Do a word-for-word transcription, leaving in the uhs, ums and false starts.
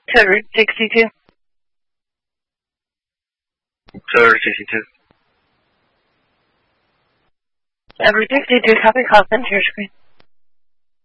To Route sixty-two. To Route sixty-two. Uh, Route sixty-two, copy, call, send to your screen.